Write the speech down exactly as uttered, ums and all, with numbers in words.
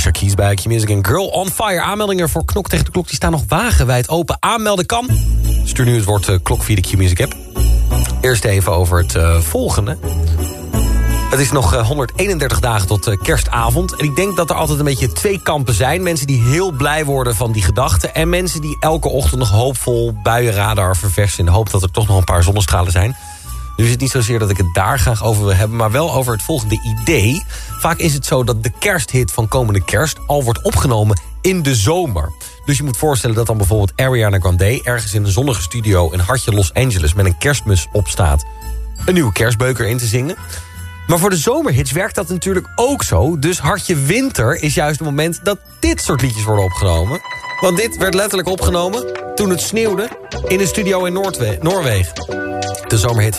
Alicia Keys bij Q-Music en Girl on Fire. Aanmeldingen voor Knok tegen de Klok die staan nog wagenwijd open. Aanmelden kan. Stuur nu het woord uh, klok via de Q-Music app. Eerst even over het uh, volgende. Het is nog uh, honderdeenendertig dagen tot uh, kerstavond. En ik denk dat er altijd een beetje twee kampen zijn. Mensen die heel blij worden van die gedachten. En mensen die elke ochtend nog hoopvol buienradar verversen. In de hoop dat er toch nog een paar zonnestralen zijn. Nu is het niet zozeer dat ik het daar graag over wil hebben, maar wel over het volgende idee. Vaak is het zo dat de kersthit van komende kerst al wordt opgenomen in de zomer. Dus je moet voorstellen dat dan bijvoorbeeld Ariana Grande ergens in een zonnige studio in hartje Los Angeles met een kerstmis opstaat een nieuwe kerstbeuker in te zingen. Maar voor de zomerhits werkt dat natuurlijk ook zo. Dus hartje winter is juist het moment dat dit soort liedjes worden opgenomen. Want dit werd letterlijk opgenomen toen het sneeuwde in een studio in Noordwe- Noorwegen. De zomerhit